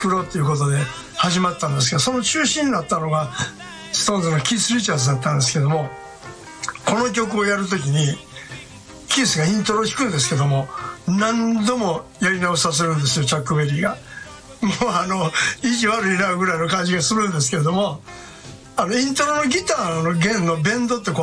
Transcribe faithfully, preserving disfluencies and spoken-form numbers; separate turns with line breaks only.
プロっていうことで始まったんですけど、その中心になったのがストーンズのキース・リチャーズだったんですけども、この曲をやるときにキースがイントロを弾くんですけども、何度もやり直させるんですよ、チャック・ベリーが。もうあの意地悪いなぐらいの感じがするんですけれども、あのイントロのギターの弦のベンドってこう